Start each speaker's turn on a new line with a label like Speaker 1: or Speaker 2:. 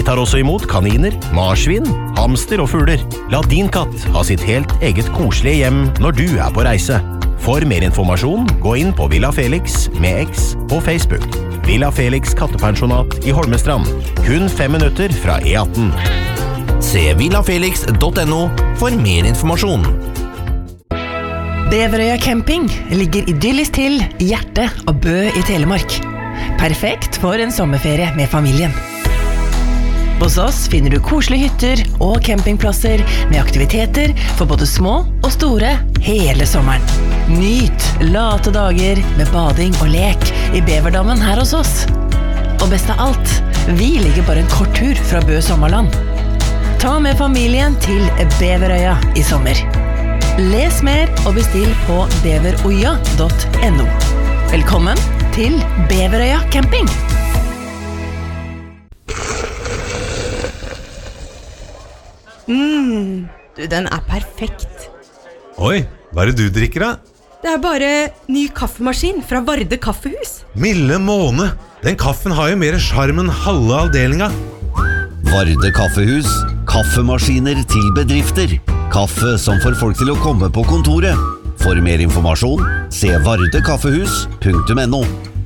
Speaker 1: tar også imot kaniner, marsvin, hamster og fugler. La din katt ha sitt helt eget koselige hjem når du på reise. For mer informasjon, gå inn på Villa Felix med X på Facebook. Villa Felix kattepensjonat i Holmestrand. Kun 5 minutter fra E18. Se villafelix.no for mer informasjon.
Speaker 2: Beverøya camping ligger idyllisk til i hjertet av Bø i Telemark. Perfekt for en sommerferie med familien. Hos oss finner du koselige hytter og campingplasser med aktiviteter for både små og store hele sommeren. Nyt late dager med bading og lek i Beverdammen her hos oss. Og best av alt, vi ligger bare en kort tur fra Bø Sommerland. Ta med familien til Beverøya i sommer. Les mer og bestill på beveroya.no. Velkommen til Beverøya camping!
Speaker 3: Den perfekt.
Speaker 4: Oi, hva det du drikker da?
Speaker 3: Det bare ny kaffemaskin fra Varde Kaffehus.
Speaker 4: Milde måne, den kaffen har jo mer charm enn halve avdelinga.
Speaker 5: Varde Kaffehus, kaffemaskiner til bedrifter. Kaffe som får folk til å komme på kontoret. For mer informasjon, se vardekaffehus.no.